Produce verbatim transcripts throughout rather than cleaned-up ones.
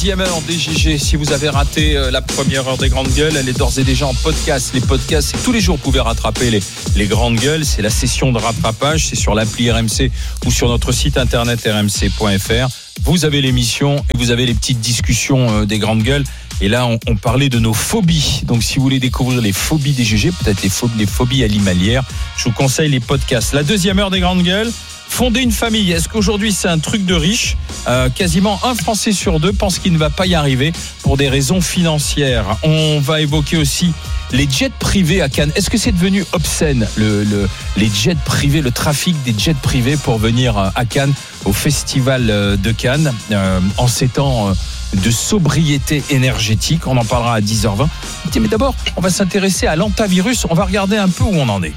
deuxième heure D G G. Si vous avez raté la première heure des Grandes Gueules, elle est d'ores et déjà en podcast. Les podcasts, c'est tous les jours, vous pouvez rattraper les, les Grandes Gueules. C'est la session de rattrapage. C'est sur l'appli R M C ou sur notre site internet r m c point f r. Vous avez l'émission et vous avez les petites discussions des Grandes Gueules. Et là, on, on parlait de nos phobies. Donc, si vous voulez découvrir les phobies D G G, peut-être les phobies, les phobies animalières, je vous conseille les podcasts. La deuxième heure des Grandes Gueules. Fonder une famille, est-ce qu'aujourd'hui c'est un truc de riche ? euh, Quasiment un Français sur deux pense qu'il ne va pas y arriver pour des raisons financières. On va évoquer aussi les jets privés à Cannes. Est-ce que c'est devenu obscène, le, le, les jets privés, le trafic des jets privés pour venir à Cannes, au Festival de Cannes, euh, en ces temps de sobriété énergétique? On en parlera à dix heures vingt. Mais d'abord, on va s'intéresser à l'antivirus. On va regarder un peu où on en est.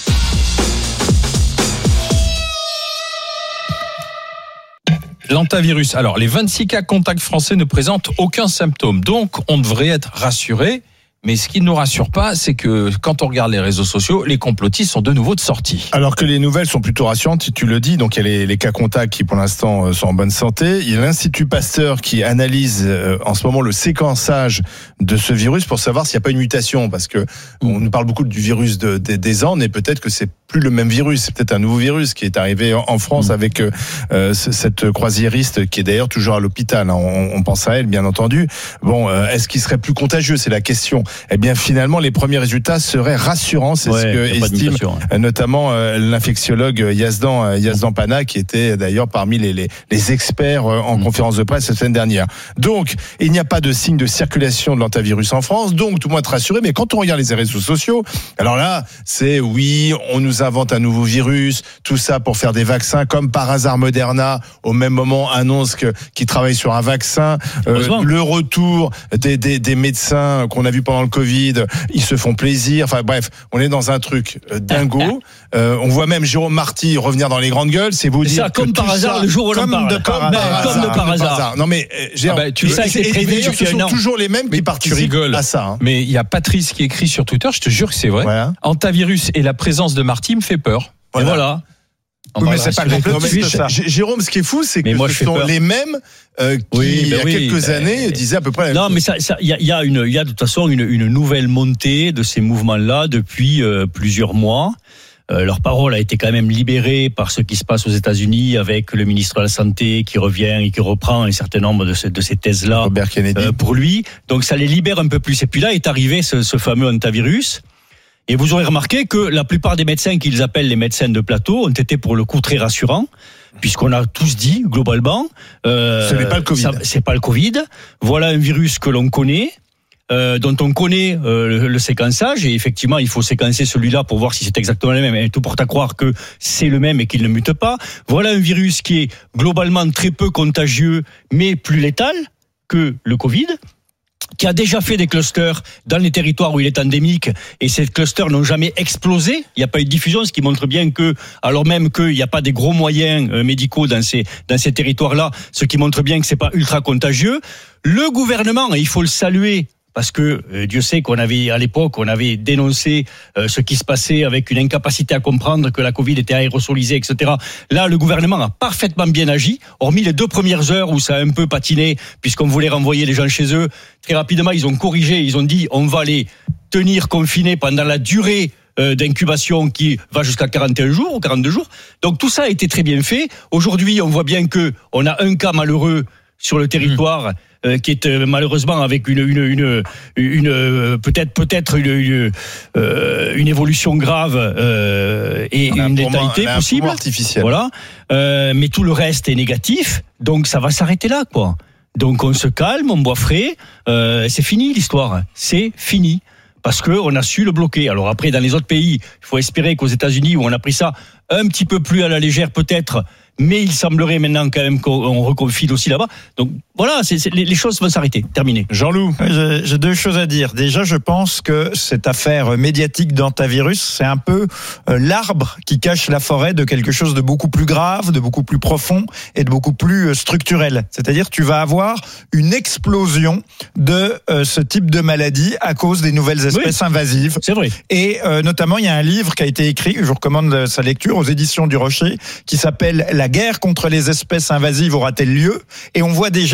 L'antivirus. Alors, les vingt-six cas contacts français ne présentent aucun symptôme. Donc, on devrait être rassuré. Mais ce qui ne nous rassure pas, c'est que quand on regarde les réseaux sociaux, les complotistes sont de nouveau de sortie. Alors que les nouvelles sont plutôt rassurantes, tu le dis. Donc il y a les, les cas contacts qui pour l'instant sont en bonne santé. Il y a l'Institut Pasteur qui analyse euh, en ce moment le séquençage de ce virus pour savoir s'il n'y a pas une mutation. Parce que on nous parle beaucoup du virus de, de, des Andes, mais peut-être que c'est plus le même virus. C'est peut-être un nouveau virus qui est arrivé en, en France mmh. avec euh, cette croisiériste qui est d'ailleurs toujours à l'hôpital. On, on pense à elle, bien entendu. Bon, euh, est-ce qu'il serait plus contagieux ? C'est la question. Eh bien, finalement, les premiers résultats seraient rassurants. C'est ouais, ce que estime ouais. notamment euh, l'infectiologue Yazdan, euh, Yazdan Pana, qui était d'ailleurs parmi les, les, les experts euh, en mmh. conférence de presse la semaine dernière. Donc, il n'y a pas de signe de circulation de l'antivirus en France. Donc, tout le monde est rassuré. Mais quand on regarde les réseaux sociaux, alors là, c'est oui, on nous invente un nouveau virus, tout ça pour faire des vaccins. Comme par hasard, Moderna, au même moment, annonce que, qu'ils travaillent sur un vaccin. Euh, le retour des, des, des médecins qu'on a vu pendant le Covid, ils se font plaisir. Enfin bref, on est dans un truc dingo. Euh, on voit même Jérôme Marty revenir dans les Grandes Gueules. C'est vous dire ça, comme que par hasard, ça, le jour où l'on parle. De par comme, hasard, comme de par hasard. hasard. Non mais euh, ah bah, tu sais, c'est prévu. Ce sont toujours les mêmes qui participent à ça. Hein. Mais il y a Patrice qui écrit sur Twitter. Je te jure que c'est vrai. Ouais. Antivirus et la présence de Marty me fait peur. Voilà. Et voilà. Oui, mais c'est pas complètement ça. Jérôme, ce qui est fou, c'est que mais moi, ce sont les mêmes euh, qui, oui, il y a oui, quelques euh, années, disaient à peu près la même non, chose. mais ça, ça, il y a, il y a une, il y a de toute façon une, une nouvelle montée de ces mouvements-là depuis euh, plusieurs mois. Euh, leur parole a été quand même libérée par ce qui se passe aux États-Unis avec le ministre de la Santé qui revient et qui reprend un certain nombre de, ce, de ces thèses-là Robert Kennedy. Euh, pour lui. Donc ça les libère un peu plus. Et puis là est arrivé ce, ce fameux antivirus. Et vous aurez remarqué que la plupart des médecins qu'ils appellent les médecins de plateau ont été pour le coup très rassurants, puisqu'on a tous dit globalement, euh, ce n'est pas le Covid. Ça, c'est pas le Covid. Voilà un virus que l'on connaît, euh, dont on connaît euh, le, le séquençage, et effectivement il faut séquencer celui-là pour voir si c'est exactement le même. Et tout porte à croire que c'est le même et qu'il ne mute pas. Voilà un virus qui est globalement très peu contagieux, mais plus létal que le Covid, qui a déjà fait des clusters dans les territoires où il est endémique, et ces clusters n'ont jamais explosé. Il n'y a pas eu de diffusion, ce qui montre bien que, alors même qu'il n'y a pas des gros moyens médicaux dans ces, dans ces territoires-là, ce qui montre bien que c'est pas ultra contagieux. Le gouvernement, et il faut le saluer, parce que euh, Dieu sait qu'on avait, à l'époque, on avait dénoncé euh, ce qui se passait avec une incapacité à comprendre que la Covid était aérosolisée, et cetera. Là, le gouvernement a parfaitement bien agi, hormis les deux premières heures où ça a un peu patiné, puisqu'on voulait renvoyer les gens chez eux. Très rapidement, ils ont corrigé, ils ont dit on va les tenir confinés pendant la durée euh, d'incubation qui va jusqu'à quarante et un jours ou quarante-deux jours. Donc tout ça a été très bien fait. Aujourd'hui, on voit bien que on a un cas malheureux sur le territoire. Mmh. Euh, qui est euh, malheureusement avec une une une, une euh, peut-être peut-être une une, euh, une évolution grave euh, et on une létalité possible. Voilà. Euh, mais tout le reste est négatif, donc ça va s'arrêter là, quoi. Donc on se calme, on boit frais. Euh, c'est fini l'histoire. C'est fini. Parce que on a su le bloquer. Alors après, dans les autres pays, il faut espérer qu'aux États-Unis, où on a pris ça un petit peu plus à la légère peut-être, mais il semblerait maintenant quand même qu'on reconfine aussi là-bas. Donc voilà, c'est, c'est, les, les choses vont s'arrêter. Terminé. Jean-Loup. J'ai, j'ai deux choses à dire. Déjà, je pense que cette affaire médiatique d'antivirus, c'est un peu euh, l'arbre qui cache la forêt de quelque chose de beaucoup plus grave, de beaucoup plus profond et de beaucoup plus euh, structurel. C'est-à-dire, tu vas avoir une explosion de euh, ce type de maladie à cause des nouvelles espèces oui, invasives. C'est vrai. Et euh, notamment, il y a un livre qui a été écrit, je vous recommande sa lecture, aux éditions du Rocher, qui s'appelle « La guerre contre les espèces invasives aura-t-elle lieu ?» Et on voit déjà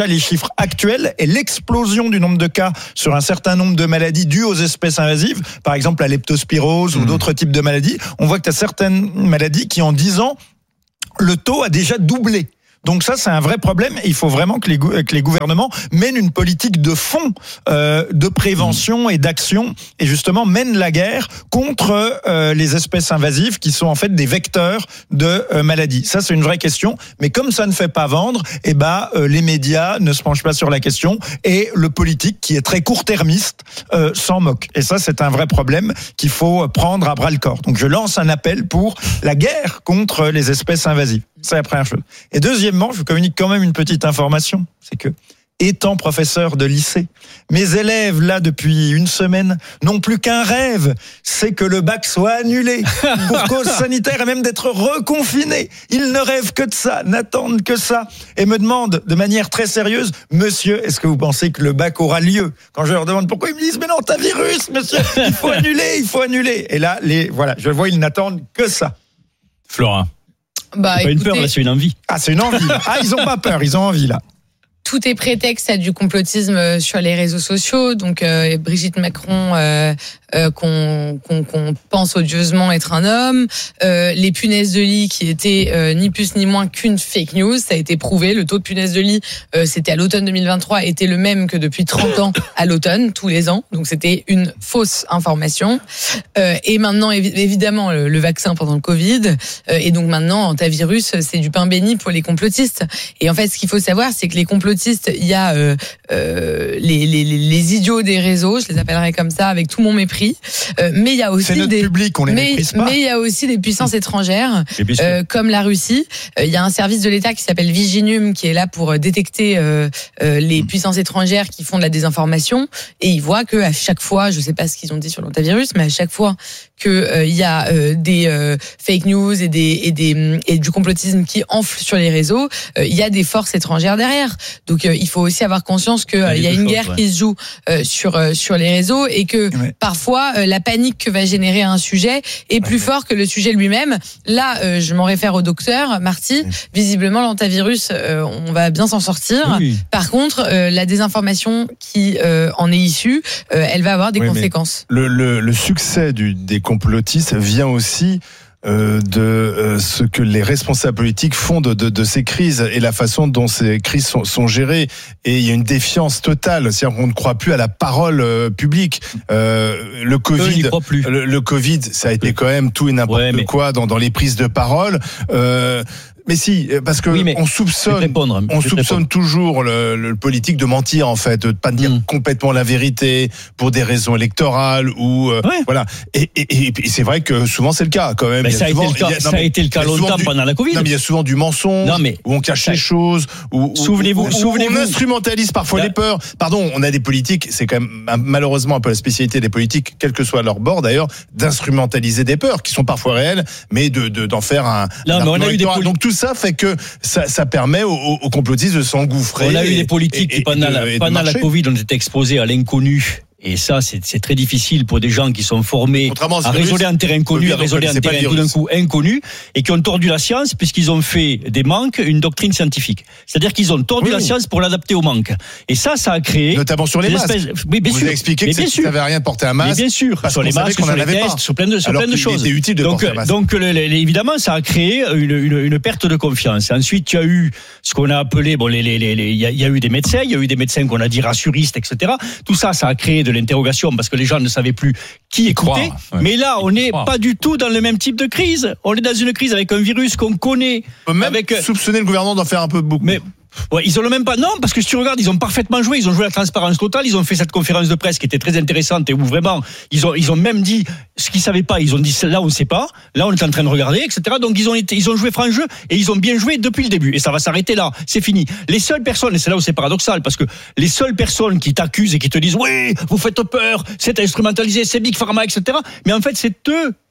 les chiffres actuels et l'explosion du nombre de cas sur un certain nombre de maladies dues aux espèces invasives, par exemple la leptospirose mmh. ou d'autres types de maladies, on voit que tu as certaines maladies qui en dix ans, le taux a déjà doublé. Donc ça, c'est un vrai problème. Et il faut vraiment que les, que les gouvernements mènent une politique de fond, euh, de prévention et d'action, et justement mènent la guerre contre euh, les espèces invasives qui sont en fait des vecteurs de euh, maladies. Ça, c'est une vraie question. Mais comme ça ne fait pas vendre, eh ben euh, les médias ne se penchent pas sur la question et le politique, qui est très court-termiste, euh, s'en moque. Et ça, c'est un vrai problème qu'il faut prendre à bras le corps. Donc je lance un appel pour la guerre contre les espèces invasives. C'est la première chose. Et deuxièmement, je vous communique quand même une petite information, c'est que, étant professeur de lycée, mes élèves, là, depuis une semaine, n'ont plus qu'un rêve, c'est que le bac soit annulé pour cause sanitaire et même d'être reconfinés. Ils ne rêvent que de ça, n'attendent que ça, et me demandent de manière très sérieuse, monsieur, est-ce que vous pensez que le bac aura lieu? Quand je leur demande pourquoi, ils me disent, mais non, t'as virus, monsieur, il faut annuler, il faut annuler. Et là, les, voilà, je vois, ils n'attendent que ça. Florent. Bah, c'est pas écoutez, une peur, là, c'est une envie. Ah, c'est une envie. Là. Ah, ils ont pas peur, ils ont envie, là. Tout est prétexte à du complotisme sur les réseaux sociaux. Donc euh, Brigitte Macron, euh, euh, qu'on, qu'on, qu'on pense odieusement être un homme, euh, les punaises de lit qui étaient euh, ni plus ni moins qu'une fake news, ça a été prouvé. Le taux de punaises de lit, euh, c'était à l'automne deux mille vingt-trois, était le même que depuis trente ans à l'automne, tous les ans. Donc c'était une fausse information. Euh, et maintenant, évi- évidemment, le, le vaccin pendant le Covid. Euh, et donc maintenant, antivirus, c'est du pain béni pour les complotistes. Et en fait, ce qu'il faut savoir, c'est que les complotistes, il y a euh, euh, les, les, les idiots des réseaux, je les appellerai comme ça, avec tout mon mépris. Euh, mais il y a aussi c'est notre des public, on les mais, méprise pas. mais il y a aussi des puissances étrangères, euh, comme la Russie. Euh, il y a un service de l'État qui s'appelle Viginium, qui est là pour détecter euh, euh, les puissances étrangères qui font de la désinformation. Et ils voient que à chaque fois, je sais pas ce qu'ils ont dit sur l'antivirus, mais à chaque fois que euh, il y a euh, des euh, fake news et des et des et du complotisme qui enfle sur les réseaux, euh, il y a des forces étrangères derrière. Donc euh, il faut aussi avoir conscience que euh, il y a une choses, guerre ouais. qui se joue euh, sur euh, sur les réseaux et que ouais. parfois euh, la panique que va générer un sujet est plus ouais. fort que le sujet lui-même. Là, euh, je m'en réfère au docteur Marty. Oui. Visiblement, l'antivirus, euh, on va bien s'en sortir. Oui. Par contre, euh, la désinformation qui euh, en est issue, euh, elle va avoir des oui, conséquences. Le, le, le succès du, des complotistes vient aussi Euh, de euh, ce que les responsables politiques font de, de, de ces crises et la façon dont ces crises sont, sont gérées. Et il y a une défiance totale, c'est-à-dire qu'on ne croit plus à la parole euh, publique. Euh, le Covid, plus. Le, le Covid, ça a été quand même tout et n'importe ouais, mais... quoi dans, dans les prises de parole. Euh, Mais si, parce que oui, on soupçonne, répondre, on soupçonne toujours le, le politique de mentir en fait, de pas dire mmh. complètement la vérité pour des raisons électorales ou euh, ouais. voilà. Et, et, et c'est vrai que souvent c'est le cas quand même. Mais ça a, souvent, été le cas, a, non, ça a été le cas longtemps du, pendant la Covid. Non, mais il y a souvent du mensonge, non, mais, où on cache ça, les choses, où, souvenez-vous, où, souvenez-vous, on instrumentalise parfois là. les peurs. Pardon, on a des politiques, c'est quand même malheureusement un peu la spécialité des politiques, quel que soit leur bord d'ailleurs, d'instrumentaliser des peurs qui sont parfois réelles, mais de, de d'en faire un. Non, un mais on a eu des poli- donc tout ça fait que ça, ça permet aux, aux complotistes de s'engouffrer. On a eu des politiques et, qui, pendant, et de, la, pendant la Covid, ont été exposés à l'inconnu. Et ça, c'est, c'est très difficile pour des gens qui sont formés à raisonner en terrain connu, à raisonner en terrain tout d'un coup inconnu, et qui ont tordu la science puisqu'ils ont fait des manques une doctrine scientifique. C'est-à-dire qu'ils ont tordu oui. la science pour l'adapter aux manques. Et ça, ça a créé... Notamment sur les masques. Espèces... Oui, bien Vous sûr. avez expliqué que ça n'avait rien porté un masque. Mais bien sûr. Sur les masques, sur les tests, sur plein de, sur plein de choses. C'était utile de donc, porter un masque. Donc, le, le, évidemment, ça a créé une, une, une perte de confiance. Ensuite, il y a eu ce qu'on a appelé... Bon, les, les, les, les, il y a, il y a eu des médecins, il y a eu des médecins qu'on a dit rassuristes, et cetera. Tout ça, ça a créé de l'interrogation parce que les gens ne savaient plus qui écouter. Ouais. Mais là, on n'est pas du tout dans le même type de crise. On est dans une crise avec un virus qu'on connaît. On peut même avec... soupçonner le gouvernement d'en faire un peu beaucoup. Mais ouais, ils ont le même pas. Non, parce que si tu regardes, ils ont parfaitement joué. Ils ont joué la transparence totale. Ils ont fait cette conférence de presse qui était très intéressante et où vraiment ils ont ils ont même dit ce qu'ils savaient pas. Ils ont dit là on ne sait pas. Là on est en train de regarder, et cetera. Donc ils ont été, ils ont joué franc jeu et ils ont bien joué depuis le début. Et ça va s'arrêter là. C'est fini. Les seules personnes, et c'est là où c'est paradoxal, parce que les seules personnes qui t'accusent et qui te disent oui, vous faites peur, c'est instrumentalisé, c'est Big Pharma, et cetera. Mais en fait c'est eux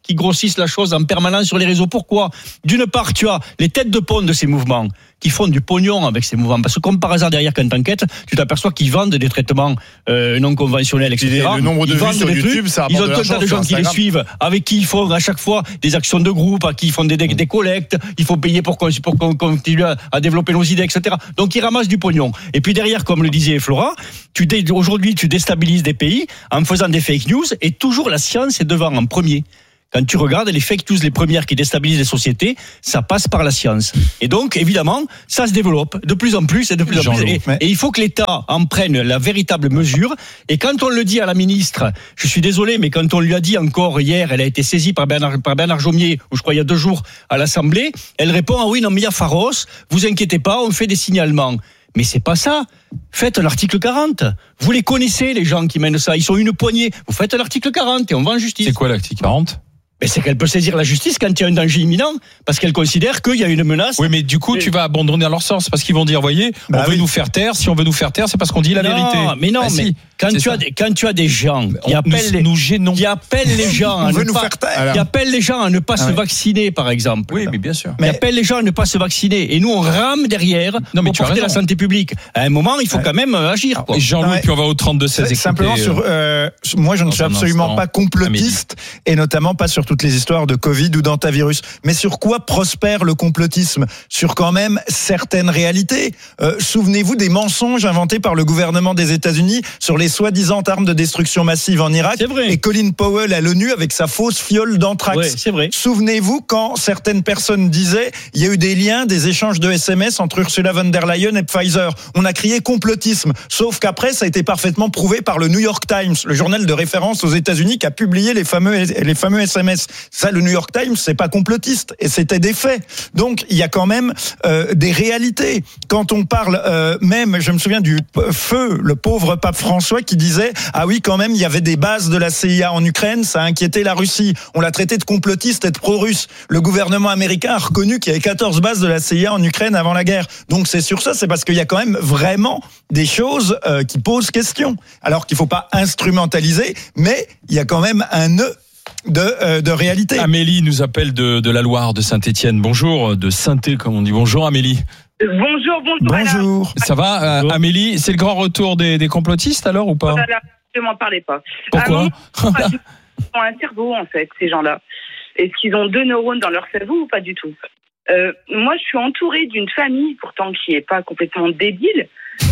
qui grossissent la chose en permanence sur les réseaux. Pourquoi ? D'une part, tu as les têtes de pont de ces mouvements qui font du pognon avec ces mouvements. Parce que comme par hasard, derrière, quand t'enquêtes, tu t'aperçois qu'ils vendent des traitements euh, non conventionnels, et cetera. Le nombre de ils vues sur YouTube, trucs, ça ils ont rapporte de tout un tas de gens qui les suivent, avec qui ils font à chaque fois des actions de groupe, à qui ils font des, des, des collectes, il faut payer pour qu'on, pour qu'on continue à, à développer nos idées, et cetera. Donc ils ramassent du pognon. Et puis derrière, comme le disait Flora, tu dé, aujourd'hui tu déstabilises des pays en faisant des fake news, et toujours la science est devant en premier. Quand tu regardes les fake news, les premières qui déstabilisent les sociétés, ça passe par la science. Et donc, évidemment, ça se développe de plus en plus et de plus en plus. Et, et il faut que l'État en prenne la véritable mesure. Et quand on le dit à la ministre, je suis désolé, mais quand on lui a dit encore hier, elle a été saisie par Bernard, par Bernard Jomier, ou je crois il y a deux jours, à l'Assemblée, elle répond, ah oui, non, mais il y a Pharos, vous inquiétez pas, on fait des signalements. Mais c'est pas ça. Faites l'article quarante. Vous les connaissez, les gens qui mènent ça. Ils sont une poignée. Vous faites l'article quarante et on va en justice. C'est quoi l'article quarante ? Mais c'est qu'elle peut saisir la justice quand il y a un danger imminent, parce qu'elle considère qu'il y a une menace. Oui, mais du coup, tu vas abandonner à leur sens, parce qu'ils vont dire, voyez, bah on oui. veut nous faire taire. Si on veut nous faire taire, c'est parce qu'on dit la non, vérité. Mais non, bah mais si, quand tu ça. as des, quand tu as des gens qui on, appellent nous, les, nous gênons. qui appellent les gens à ne nous pas, faire taire. qui appellent les gens à ne pas ah se ouais. vacciner, par exemple. Oui, mais bien sûr. Qui mais... appellent les gens à ne pas se vacciner. Et nous, on rame derrière non, mais pour porter la santé publique. À un moment, il faut ouais. quand même agir, quoi. Et Jean-Louis, ouais. puis on va au trente-deux seize. Simplement sur, euh, moi, je ne suis absolument pas complotiste, et notamment pas sur toutes les histoires de Covid ou d'antivirus. Mais sur quoi prospère le complotisme ? Sur quand même certaines réalités. Euh, souvenez-vous des mensonges inventés par le gouvernement des États-Unis sur les soi-disant armes de destruction massive en Irak. C'est vrai. Et Colin Powell à l'ONU avec sa fausse fiole d'anthrax. Ouais, c'est vrai. Souvenez-vous quand certaines personnes disaient il y a eu des liens, des échanges de S M S entre Ursula von der Leyen et Pfizer. On a crié complotisme. Sauf qu'après, ça a été parfaitement prouvé par le New York Times, le journal de référence aux États-Unis qui a publié les fameux, les fameux S M S. Ça, le New York Times, c'est pas complotiste, et c'était des faits. Donc il y a quand même euh, des réalités. Quand on parle euh, même, je me souviens du feu, le pauvre pape François qui disait ah oui quand même il y avait des bases de la C I A en Ukraine, ça a inquiété la Russie. On l'a traité de complotiste et de pro-russe. Le gouvernement américain a reconnu qu'il y avait quatorze bases de la C I A en Ukraine avant la guerre. Donc c'est sur ça, c'est parce qu'il y a quand même vraiment des choses euh, qui posent question. Alors qu'il faut pas instrumentaliser, mais il y a quand même un nœud de, euh, de réalité. Amélie nous appelle de, de la Loire, de Saint-Étienne. Bonjour, de Saint-É, comme on dit. Bonjour Amélie. Bonjour, bonjour. Bonjour. Ça va, euh, Amélie? C'est le grand retour des, des complotistes alors ou pas? Voilà, ne m'en parlez pas. Pourquoi? Ah, non, ils ont un cerveau en fait, ces gens-là. Est-ce qu'ils ont deux neurones dans leur cerveau ou pas du tout? euh, Moi, je suis entourée d'une famille, pourtant qui n'est pas complètement débile.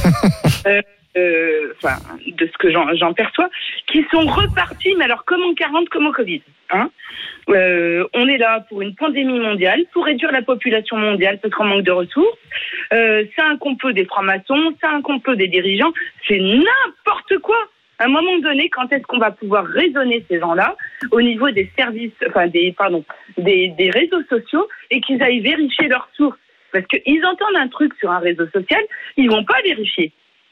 euh, Euh, enfin, de ce que j'en, j'en perçois, qui sont repartis, mais alors comme en quarante, comme en Covid. Hein euh, on est là pour une pandémie mondiale, pour réduire la population mondiale parce qu'on manque de ressources. Euh, c'est un complot des francs-maçons, c'est un complot des dirigeants, c'est n'importe quoi. À un moment donné, quand est-ce qu'on va pouvoir raisonner ces gens-là au niveau des services, enfin des, pardon, des, des réseaux sociaux et qu'ils aillent vérifier leurs sources? Parce qu'ils entendent un truc sur un réseau social, ils vont pas vérifier.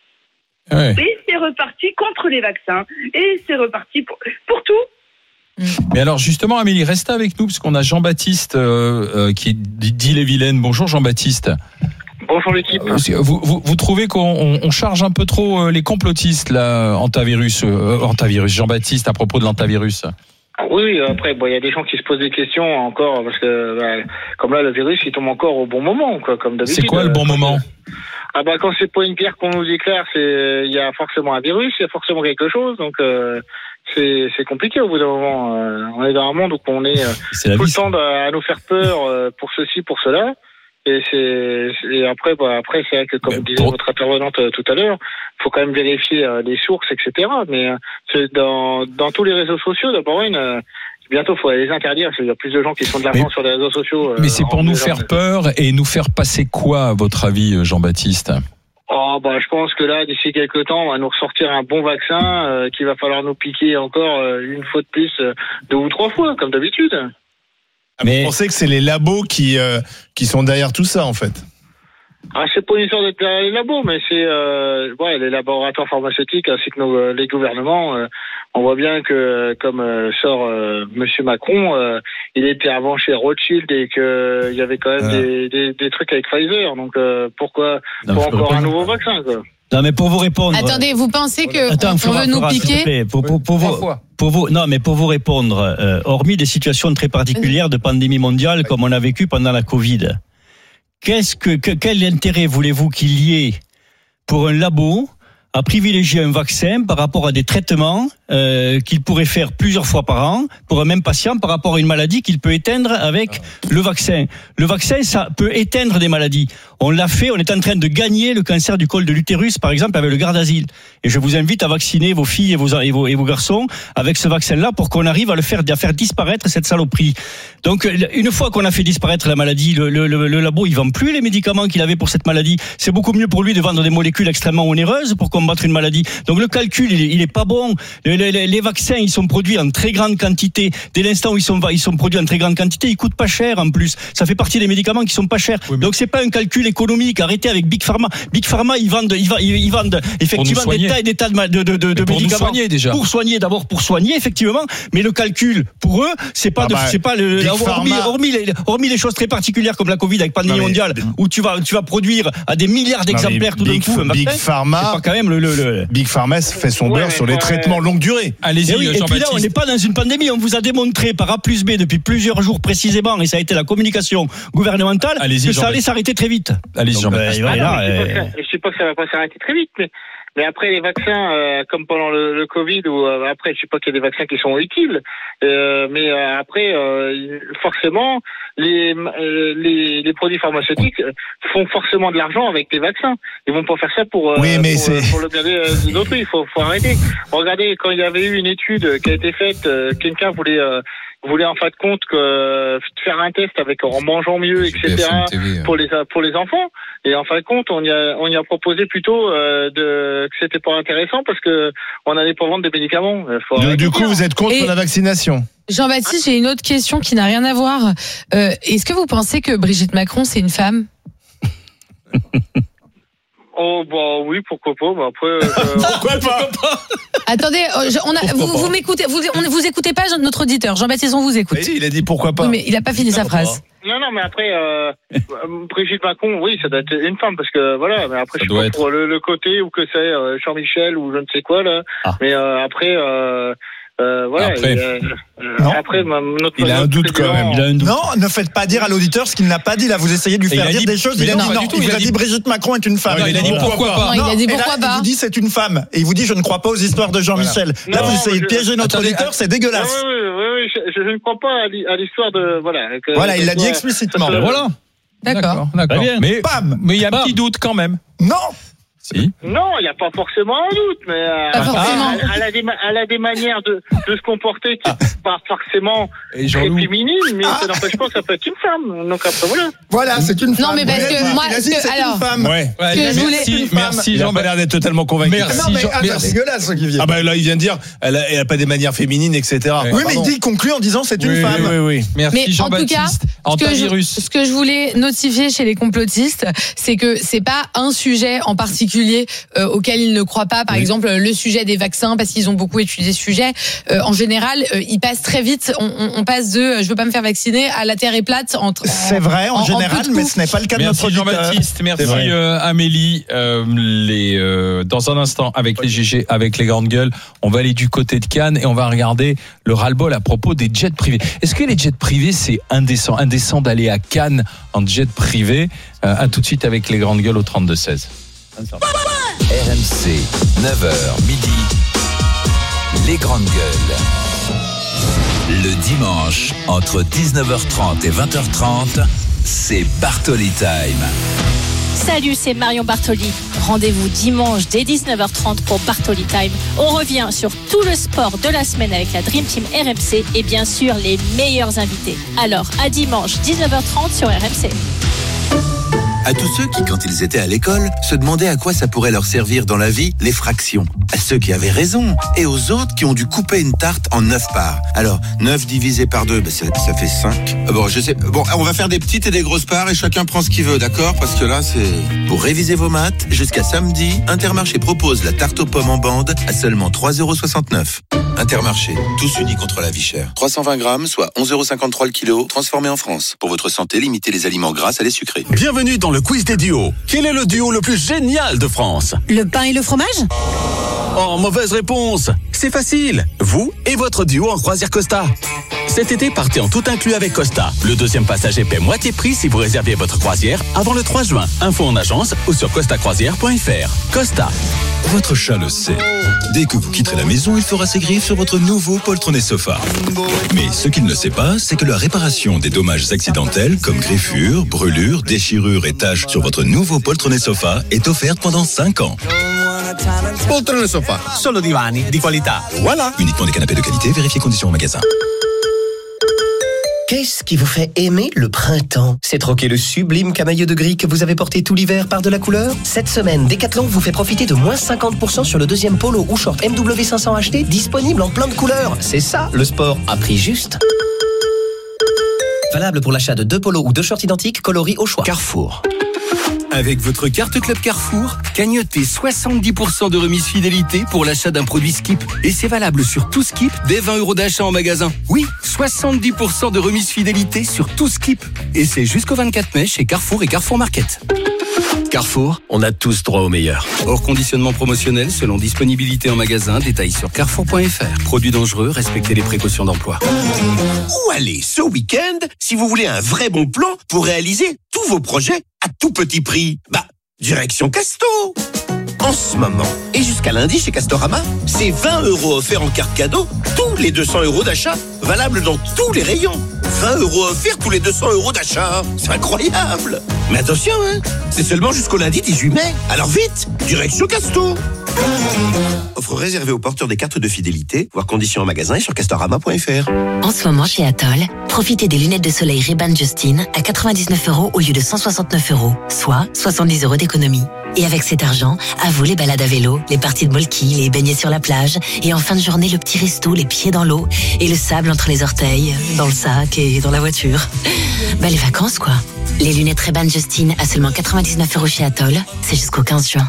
Ouais. Et c'est reparti contre les vaccins. Et c'est reparti pour, pour tout. Mais alors justement, Amélie, restez avec nous parce qu'on a Jean-Baptiste euh, euh, qui dit les vilaines. Bonjour Jean-Baptiste. Bonjour l'équipe. Vous, vous, vous trouvez qu'on on charge un peu trop les complotistes là, antivirus, euh, antivirus, Jean-Baptiste, à propos de l'antivirus? Oui, après, bon, il y a des gens qui se posent des questions encore parce que, bah, comme là, le virus, il tombe encore au bon moment, quoi, comme d'habitude. C'est quoi le bon moment? Ah bah quand c'est pas une pierre qu'on nous éclaire, c'est il y a forcément un virus, il y a forcément quelque chose, donc euh, c'est c'est compliqué au bout d'un moment. Euh, on est dans un monde où on est, euh, tout le temps à nous faire peur euh, pour ceci, pour cela. Et c'est et après bah après c'est vrai que comme disait pour... votre intervenante euh, tout à l'heure, faut quand même vérifier euh, les sources, et cetera. Mais euh, c'est dans dans tous les réseaux sociaux d'abord une. Euh, Bientôt, il faut les interdire, parce qu'il y a plus de gens qui sont de l'argent mais, sur les réseaux sociaux. Euh, mais c'est pour nous faire de... peur et nous faire passer quoi, à votre avis, Jean-Baptiste? Oh, bah, je pense que là, d'ici quelques temps, on va nous ressortir un bon vaccin euh, qu'il va falloir nous piquer encore euh, une fois de plus, euh, deux ou trois fois, comme d'habitude. Mais vous pensez que c'est les labos qui, euh, qui sont derrière tout ça, en fait? Ah, c'est pas une histoire d'être derrière les labos, mais c'est euh, ouais, les laboratoires pharmaceutiques ainsi que nos, les gouvernements. Euh, on voit bien que, comme euh, sort euh, Monsieur Macron, euh, il était avant chez Rothschild et qu'il euh, y avait quand même ah. des, des, des trucs avec Pfizer. Donc euh, pourquoi non, pour encore un nouveau vaccin, quoi? Non, mais pour vous répondre. Attendez, vous pensez que Attends, on Flora, veut nous Flora, piquer pour, pour, pour, vous, pour vous, non, mais pour vous répondre, euh, hormis des situations très particulières de pandémie mondiale comme on a vécu pendant la Covid, qu'est-ce que, que quel intérêt voulez-vous qu'il y ait pour un labo à privilégier un vaccin par rapport à des traitements euh, qu'il pourrait faire plusieurs fois par an pour un même patient par rapport à une maladie qu'il peut éteindre avec ah. le vaccin. Le vaccin, ça peut éteindre des maladies. On l'a fait, on est en train de gagner le cancer du col de l'utérus, par exemple, avec le Gardasil. Et je vous invite à vacciner vos filles et vos, et vos, et vos garçons avec ce vaccin-là pour qu'on arrive à le faire, à faire disparaître cette saloperie. Donc, une fois qu'on a fait disparaître la maladie, le, le, le, le labo, il vend plus les médicaments qu'il avait pour cette maladie. C'est beaucoup mieux pour lui de vendre des molécules extrêmement onéreuses pour combattre une maladie. Donc, le calcul, il est, il est pas bon. Les, les, les vaccins, ils sont produits en très grande quantité. Dès l'instant où ils sont, ils sont produits en très grande quantité, ils coûtent pas cher en plus. Ça fait partie des médicaments qui sont pas chers. Oui, mais... Donc, c'est pas un calcul économique. Arrêtez avec Big Pharma. Big Pharma, ils vendent, ils vendent, ils vendent effectivement des tas et des tas de, de, de, de pour médicaments. Pour soigner déjà. Pour soigner, d'abord pour soigner, effectivement. Mais le calcul, pour eux, c'est pas, ah bah, de, c'est pas le, hormis, hormis, les, hormis les choses très particulières comme la Covid avec pandémie mondiale, où tu vas, tu vas produire à des milliards d'exemplaires tout d'un coup. Big Pharma, c'est pas quand même le, le, le... Big Pharma fait son beurre ouais, sur les ouais. traitements longue durée. Allez-y, et, oui, et puis là, on n'est pas dans une pandémie. On vous a démontré par A plus B depuis plusieurs jours précisément, et ça a été la communication gouvernementale, que ça allait s'arrêter très vite. Allez-y, Jean-Baptiste. Euh, ah non, euh... je ne sais pas que ça va pas s'arrêter très vite, mais mais après les vaccins, euh, comme pendant le, le Covid, ou euh, après, je sais pas qu'il y a des vaccins qui sont utiles, euh, mais euh, après, euh, forcément, les, euh, les les produits pharmaceutiques font forcément de l'argent avec les vaccins. Ils vont pas faire ça pour euh, oui, mais pour, c'est... pour le bien de d'autrui. Il faut faut arrêter. Regardez, quand il y avait eu une étude qui a été faite, euh, quelqu'un voulait euh, voulait en fin de compte que faire un test avec en mangeant mieux, et cetera pour les pour les enfants. Et en fin de compte, on y a on y a proposé plutôt euh, de que c'était pas intéressant parce que on allait pas vendre des médicaments. Faut du, du coup, vous êtes contre Et la vaccination. Jean-Baptiste, j'ai une autre question qui n'a rien à voir. Euh, est-ce que vous pensez que Brigitte Macron c'est une femme? Oh bah oui, pourquoi pas. Bah après, euh, pourquoi pas. Attendez, on a, vous, vous m'écoutez, vous, on, vous écoutez pas notre auditeur. Jean-Baptiste, on vous écoute. Oui, il a dit pourquoi pas. Oui, mais il a pas fini sa phrase. Non, non, mais après, euh, Brigitte Macron, oui, ça doit être une femme parce que voilà. Mais après, ça je sais pas être... pour le, le côté ou que c'est euh, Jean-Michel ou je ne sais quoi là. Ah. Mais euh, après. Euh, Euh, voilà, après, et, euh, non. après notre il a un doute quand même. Il a un doute. Non, ne faites pas dire à l'auditeur ce qu'il n'a pas dit. Là, vous essayez de lui faire dire dit, des choses. Il a dit non. Il, il a dit Brigitte Macron est une femme. Non, il a dit pourquoi pas. Non, il a dit pourquoi pas. Il vous dit c'est une femme. Et il vous dit je ne crois pas aux histoires de Jean-Michel. Voilà. Là, non, vous essayez je... de piéger notre Attendez, auditeur. C'est dégueulasse. Oui, oui, oui, oui je, je ne crois pas à l'histoire de voilà. Que, voilà, il l'a dit soit, explicitement. Soit, voilà. D'accord. D'accord. Mais bam. Mais il y a un petit doute quand même. Non. Si. Non, il n'y a pas forcément un doute, mais euh, pas forcément. Elle, elle, a des, elle a des manières de, de se comporter qui ne sont pas forcément très féminines, mais ah. ça n'empêche pas que ça peut être une femme. Donc après, voilà. Voilà, c'est une femme. Non, mais parce ouais, que moi, que, c'est alors, une femme. Ouais. Ouais, que merci, voulais... merci, Jean. Il a pas l'air d'être totalement convaincu. Merci, non, mais, Jean. Ah, merci. C'est dégueulasse ce qui vient. Ah bah là, il vient de dire, elle a, elle a pas des manières féminines, et cetera. Oui, mais il dit, il conclut en disant c'est une oui, femme. Oui, oui, oui. Merci, mais Jean-Baptiste. En tout cas, ce que, je, ce que je voulais notifier chez les complotistes, c'est que c'est pas un sujet en particulier euh, auquel ils ne croient pas. Par oui. exemple, le sujet des vaccins, parce qu'ils ont beaucoup étudié ce sujet. Euh, en général, euh, ils passent très vite. On, on, on passe de euh, je veux pas me faire vacciner à la terre est plate. En, en, c'est vrai en, en général, en mais ce n'est pas le cas de merci notre Jean-Baptiste, merci euh, Amélie. Euh, les, euh, dans un instant, avec les G G, avec les grandes gueules, on va aller du côté de Cannes et on va regarder le ras-le-bol à propos des jets privés. Est-ce que les jets privés, c'est indécent, indécent d'aller à Cannes en jet privé? euh, À tout de suite avec les grandes gueules au trente-deux seize. R M C, neuf heures midi, les grandes gueules. Le dimanche, entre dix-neuf heures trente et vingt heures trente, c'est Bartoli Time. Salut, c'est Marion Bartoli. Rendez-vous dimanche dès dix-neuf heures trente pour Bartoli Time. On revient sur tout le sport de la semaine avec la Dream Team R M C et bien sûr les meilleurs invités. Alors, à dimanche dix-neuf heures trente sur R M C. À tous ceux qui, quand ils étaient à l'école, se demandaient à quoi ça pourrait leur servir dans la vie, les fractions. À ceux qui avaient raison et aux autres qui ont dû couper une tarte en neuf parts. Alors, neuf divisé par deux, ben ça, ça fait cinq. Bon, je sais. Bon, on va faire des petites et des grosses parts et chacun prend ce qu'il veut, d'accord? Parce que là, c'est... Pour réviser vos maths, jusqu'à samedi, Intermarché propose la tarte aux pommes en bande à seulement trois euros soixante-neuf. Intermarché, tous unis contre la vie chère. trois cent vingt grammes, soit onze euros cinquante-trois le kilo, transformé en France. Pour votre santé, limitez les aliments gras à les sucrés. Bienvenue dans le quiz des duos. Quel est le duo le plus génial de France? Le pain et le fromage? Oh, mauvaise réponse. C'est facile. Vous et votre duo en croisière Costa. Cet été, partez en tout inclus avec Costa. Le deuxième passager paie moitié prix si vous réservez votre croisière avant le trois juin. Info en agence ou sur costa croisière point f r. Costa. Votre chat le sait. Dès que vous quitterez la maison, il fera ses griffes sur votre nouveau poltronné sofa. Mais ce qu'il ne sait pas, c'est que la réparation des dommages accidentels comme griffures, brûlures, déchirures et taches sur votre nouveau poltronné sofa est offerte pendant cinq ans. Poltrone sofa. Solo divani di qualità. Voilà. Uniquement des canapés de qualité, vérifiez conditions au magasin. Qu'est-ce qui vous fait aimer le printemps? C'est troquer le sublime camailleux de gris que vous avez porté tout l'hiver par de la couleur? Cette semaine, Decathlon vous fait profiter de moins cinquante pour cent sur le deuxième polo ou short M W cinq cents H D disponible en plein de couleurs. C'est ça, le sport à prix juste. Valable pour l'achat de deux polos ou deux shorts identiques coloris au choix. Carrefour. Avec votre carte Club Carrefour, cagnotez soixante-dix pour cent de remise fidélité pour l'achat d'un produit Skip. Et c'est valable sur tout Skip dès vingt euros d'achat en magasin. Oui, soixante-dix pour cent de remise fidélité sur tout Skip. Et c'est jusqu'au vingt-quatre mai chez Carrefour et Carrefour Market. Carrefour, on a tous droit au meilleur. Hors conditionnement promotionnel selon disponibilité en magasin, détails sur carrefour point f r. Produits dangereux, respectez les précautions d'emploi. Où aller ce week-end si vous voulez un vrai bon plan pour réaliser tous vos projets à tout petit prix? Bah, direction Casto. En ce moment, et jusqu'à lundi chez Castorama, c'est vingt euros offerts en carte cadeau, tous les deux cents euros d'achat, valable dans tous les rayons. vingt euros offerts tous les deux cents euros d'achat. C'est incroyable. Mais attention, hein, c'est seulement jusqu'au lundi dix-huit mai. Alors vite, direction Casto. Offre réservée aux porteurs des cartes de fidélité, voire conditions en magasin et sur castorama point f r. En ce moment chez Atoll, profitez des lunettes de soleil Ray-Ban Justine à quatre-vingt-dix-neuf euros au lieu de cent soixante-neuf euros, soit soixante-dix euros d'économie. Et avec cet argent, à vous les balades à vélo, les parties de molki, les baignets sur la plage, et en fin de journée, le petit resto, les pieds dans l'eau, et le sable entre les orteils, dans le sac et dans la voiture. Bah les vacances quoi. Les lunettes Ray-Ban Justine à seulement quatre-vingt-dix-neuf euros chez Atoll, c'est jusqu'au quinze juin.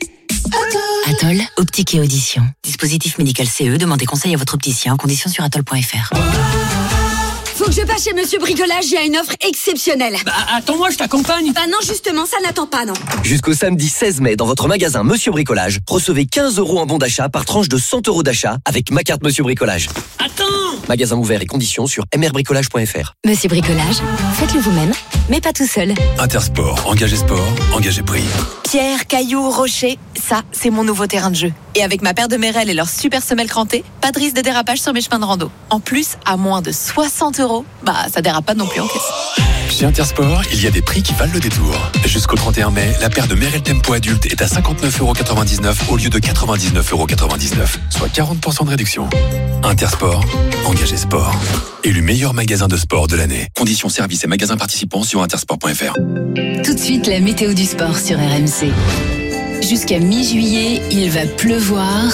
Atoll, optique et audition. Dispositif médical C E, demandez conseil à votre opticien en conditions sur atoll point f r. Faut que je passe chez Monsieur Bricolage, il y a une offre exceptionnelle. Bah attends-moi, je t'accompagne. Bah non, justement, ça n'attend pas, non. Jusqu'au samedi seize mai, dans votre magasin Monsieur Bricolage, recevez quinze euros en bon d'achat par tranche de cent euros d'achat avec ma carte Monsieur Bricolage. Attends. Magasin ouvert et conditions sur m r bricolage point f r. Monsieur Bricolage, faites-le vous-même, mais pas tout seul. Intersport, engagé sport, engagé prix. Pierre, cailloux, rocher, ça, c'est mon nouveau terrain de jeu. Et avec ma paire de Merrell et leur super semelle crantée, pas de risque de dérapage sur mes chemins de rando. En plus, à moins de soixante euros, bah ça dérape pas non plus en caisse. Chez Intersport, il y a des prix qui valent le détour. Jusqu'au trente et un mai, la paire de Merrell Tempo adulte est à cinquante-neuf euros quatre-vingt-dix-neuf au lieu de quatre-vingt-dix-neuf euros quatre-vingt-dix-neuf, soit quarante pour cent de réduction. Intersport, engagé sport. Élu meilleur magasin de sport de l'année. Conditions services et magasins participants sur intersport point f r. Tout de suite, la météo du sport sur R M C. Jusqu'à mi-juillet, il va pleuvoir.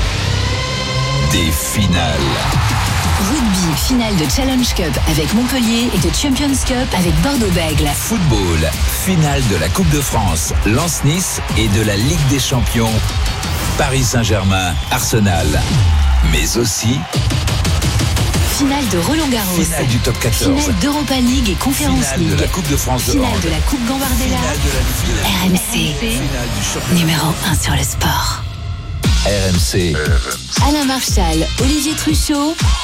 Des finales. Rugby, finale de Challenge Cup avec Montpellier et de Champions Cup avec Bordeaux-Bègles. Football, finale de la Coupe de France, Lens-Nice et de la Ligue des Champions, Paris Saint-Germain, Arsenal. Mais aussi... Finale de Roland-Garros. Finale du top quatorze. Finale d'Europa League et Conference Finale League. de la Coupe de France de Finale hand. de la Coupe Gambardella. R M C, numéro un sur le sport. R M C. Alain Marchal, Olivier Truchot.